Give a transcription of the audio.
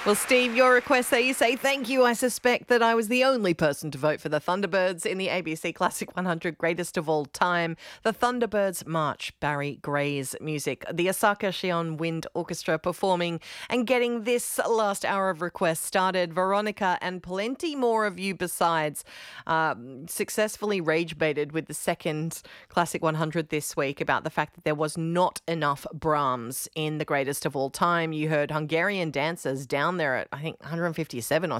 Well, Steve, your request there, you say, thank you. I suspect that I was the only person to vote for the Thunderbirds in the ABC Classic 100 Greatest of All Time. The Thunderbirds March, Barry Gray's music. The Osaka Shion Wind Orchestra performing and getting this last hour of requests started. Veronica and plenty more of you besides successfully rage-baited with the second Classic 100 this week about the fact that there was not enough Brahms in the Greatest of All Time. You heard Hungarian dancers down there at, I think, 157 or